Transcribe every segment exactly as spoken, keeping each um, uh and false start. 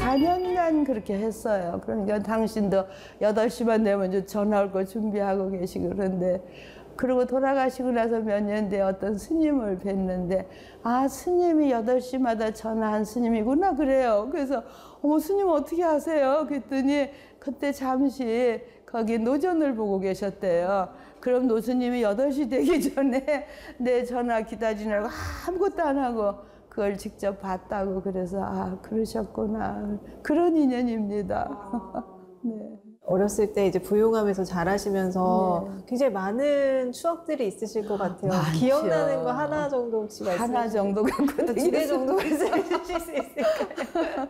사 년간 그렇게 했어요. 그러니까 당신도 여덟 시만 되면 이제 전화 올 거 준비하고 계시고 그런데 그리고 돌아가시고 나서 몇 년 뒤에 어떤 스님을 뵀는데 아 스님이 여덟 시마다 전화한 스님이구나 그래요. 그래서 어머 스님 어떻게 아세요? 그랬더니 그때 잠시 거기 노전을 보고 계셨대요. 그럼 노스님이 여덟 시 되기 전에 내 전화 기다리느라고 아무것도 안 하고 그걸 직접 봤다고 그래서 아 그러셨구나 그런 인연입니다. 네. 어렸을 때 이제 부용하면서 자라시면서 네. 굉장히 많은 추억들이 있으실 것 같아요. 많죠. 기억나는 거 하나 정도 혹시 말씀해 주세요? 하나 정도 갖고 두 개 정도 말씀해 주실 수 있을까요?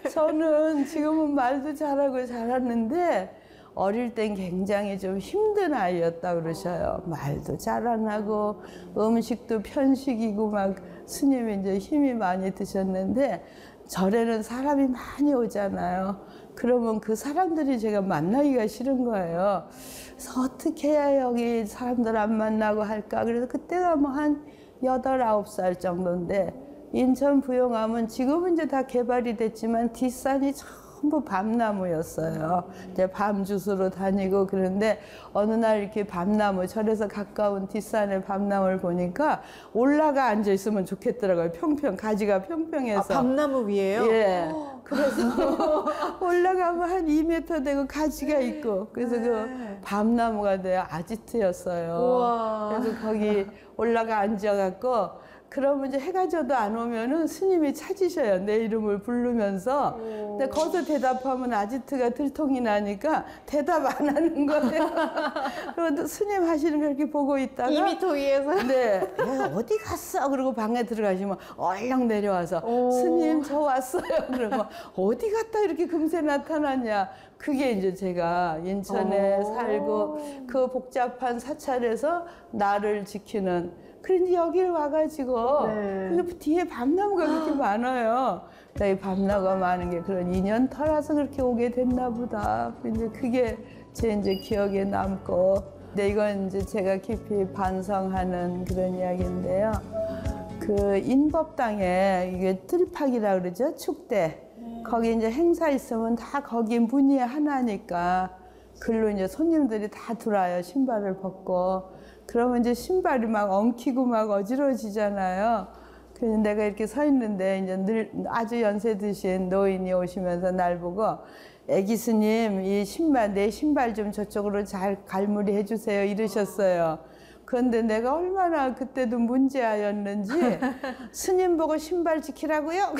저는 지금은 말도 잘하고 자랐는데 어릴 땐 굉장히 좀 힘든 아이였다 그러셔요. 말도 잘 안 하고 음식도 편식이고 막 스님이 이제 힘이 많이 드셨는데 절에는 사람이 많이 오잖아요. 그러면 그 사람들이 제가 만나기가 싫은 거예요. 그래서 어떻게 해야 여기 사람들 안 만나고 할까? 그래서 그때가 뭐 한 여덟, 아홉 살 정도인데 인천 부용암은 지금은 이제 다 개발이 됐지만 뒷산이 전부 밤나무였어요. 이제 밤주스로 다니고 그런데 어느 날 이렇게 밤나무, 절에서 가까운 뒷산에 밤나무를 보니까 올라가 앉아 있으면 좋겠더라고요. 평평, 가지가 평평해서. 아, 밤나무 위에요? 예. 그래서 올라가면 한 이 미터 되고 가지가 있고 그래서 네. 그 밤나무가 돼요. 아지트였어요. 우와. 그래서 거기 올라가 앉아갖고 그러면 이제 해가 져도 안 오면은 스님이 찾으셔요. 내 이름을 부르면서. 오. 근데 거기서 대답하면 아지트가 들통이 나니까 대답 안 하는 거예요. 그리고 스님 하시는 걸 이렇게 보고 있다가 이 미터 위에서? 네. 야, 어디 갔어? 그리고 방에 들어가시면 얼렁 내려와서 오. 스님 저 왔어요. 그러면 어디 갔다 이렇게 금세 나타났냐. 그게 이제 제가 인천에 오. 살고 그 복잡한 사찰에서 나를 지키는 그런지 여기를 와가지고 네. 근데 뒤에 밤나무가 그렇게 많아요. 이 밤나무가 많은 게 그런 인연터라서 그렇게 오게 됐나 보다. 이제 그게 제 이제 기억에 남고. 근데 이건 이제 제가 깊이 반성하는 그런 이야기인데요. 그 인법당에 이게 들팍이라 그러죠. 축대. 네. 거기 이제 행사 있으면 다 거기 문이 하나니까 글로 이제 손님들이 다 들어와요. 신발을 벗고. 그러면 이제 신발이 막 엉키고 막 어지러지잖아요. 그래서 내가 이렇게 서 있는데 이제 늘 아주 연세 드신 노인이 오시면서 날 보고 애기 스님 이 신발 내 신발 좀 저쪽으로 잘 갈무리 해주세요 이러셨어요. 그런데 내가 얼마나 그때도 문제아였는지 스님 보고 신발 지키라고요?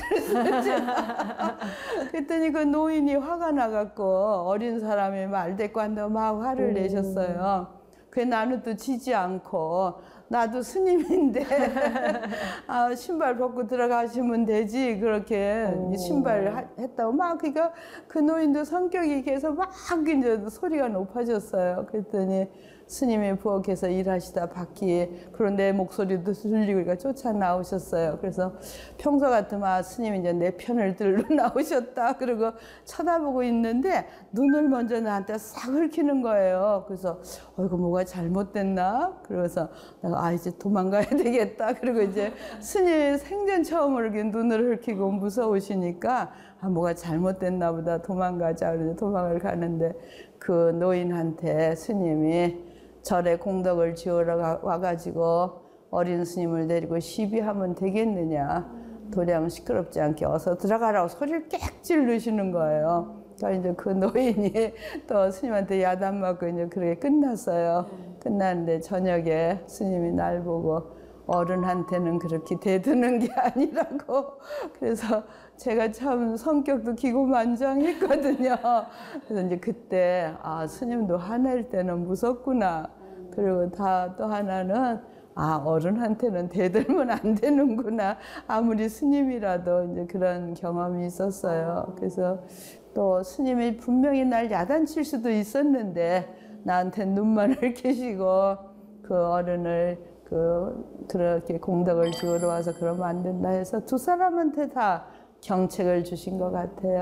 그랬더니 그 노인이 화가 나갖고 어린 사람이 말대꾸한다고 막 화를 음. 내셨어요. 그 나는 또 지지 않고 나도 스님인데 아, 신발 벗고 들어가시면 되지 그렇게 오. 신발 했다고 막 그러니까 그 노인도 성격이 계속 막 이제 소리가 높아졌어요. 그랬더니 스님이 부엌에서 일하시다 바퀴에 그런 내 목소리도 들리고 그러니까 쫓아 나오셨어요. 그래서 평소 같으면 아, 스님이 이제 내 편을 들러 나오셨다 그러고 쳐다보고 있는데 눈을 먼저 나한테 싹 긁히는 거예요. 그래서 어이구 뭐가 잘못됐나? 그래서 내가 아 이제 도망가야 되겠다. 그리고 이제 스님이 생전 처음으로 이렇게 눈을 긁히고 무서우시니까 아 뭐가 잘못됐나 보다 도망가자. 그래서 도망을 가는데 그 노인한테 스님이 절에 공덕을 지으러 와가지고 어린 스님을 데리고 시비하면 되겠느냐. 도량 시끄럽지 않게 어서 들어가라고 소리를 꽥 지르시는 거예요. 그러니까 이제 그 노인이 또 스님한테 야단 맞고 이제 그렇게 끝났어요. 끝났는데 저녁에 스님이 날 보고 어른한테는 그렇게 대드는 게 아니라고. 그래서 제가 참 성격도 기고만장했거든요. 그래서 이제 그때 아 스님도 화낼 때는 무섭구나. 그리고 다 또 하나는 아 어른한테는 대들면 안 되는구나. 아무리 스님이라도 이제 그런 경험이 있었어요. 그래서 또 스님이 분명히 날 야단칠 수도 있었는데 나한테 눈만을 캐시고 그 어른을 그 그렇게 공덕을 지으러 와서 그러면 안 된다 해서 두 사람한테 다 경책을 주신 것 같아요.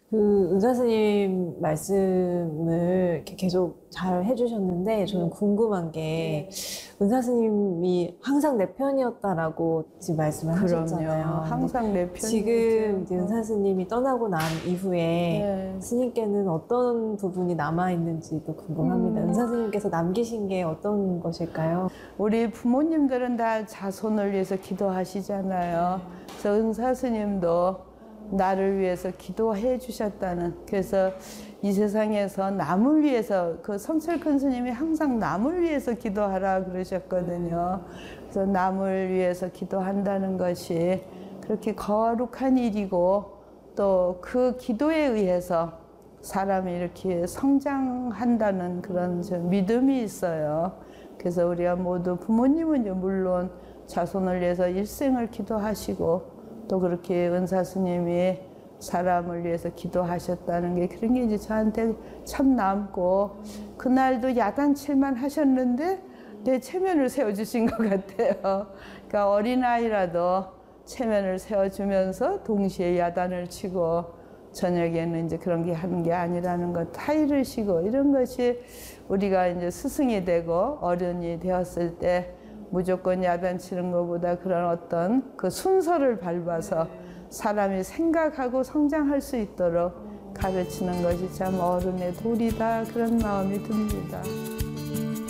그 은사 스님 말씀을 이렇게 계속 잘 해주셨는데 저는 궁금한 게 은사 스님이 항상 내 편이었다라고 지금 말씀을 하셨잖아요. 항상 내 편이었죠. 지금 이제 은사 스님이 떠나고 난 이후에 네. 스님께는 어떤 부분이 남아 있는지도 궁금합니다. 음. 은사 스님께서 남기신 게 어떤 것일까요? 우리 부모님들은 다 자손을 위해서 기도하시잖아요. 그래서 은사 스님도 나를 위해서 기도해 주셨다는, 그래서 이 세상에서 남을 위해서, 그 성철큰 스님이 항상 남을 위해서 기도하라 그러셨거든요. 그래서 남을 위해서 기도한다는 것이 그렇게 거룩한 일이고, 또 그 기도에 의해서 사람이 이렇게 성장한다는 그런 믿음이 있어요. 그래서 우리가 모두, 부모님은 물론 자손을 위해서 일생을 기도하시고, 또 그렇게 은사 스님이 사람을 위해서 기도하셨다는 게, 그런 게 이제 저한테 참 남고, 그날도 야단칠만 하셨는데 내 체면을 세워주신 것 같아요. 그러니까 어린아이라도 체면을 세워주면서 동시에 야단을 치고, 저녁에는 이제 그런 게 하는 게 아니라는 것, 타이를 쉬고, 이런 것이 우리가 이제 스승이 되고 어른이 되었을 때 무조건 야단치는 것보다 그런 어떤 그 순서를 밟아서 사람이 생각하고 성장할 수 있도록 가르치는 것이 참 어른의 도리다, 그런 마음이 듭니다.